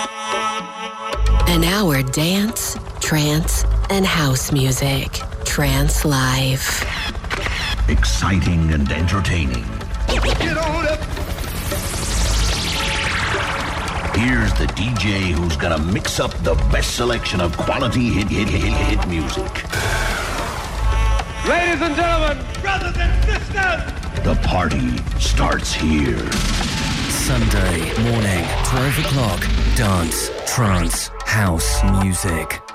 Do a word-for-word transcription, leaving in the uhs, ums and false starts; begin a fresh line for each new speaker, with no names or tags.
An hour dance, trance, and house music. Trance Live.
Exciting and entertaining.
Get on up.
Here's the D J who's gonna mix up the best selection of quality hit, hit, hit, hit music.
Ladies and gentlemen, brothers and sisters,
the party starts here.
Sunday morning, twelve o'clock, dance, trance, house music.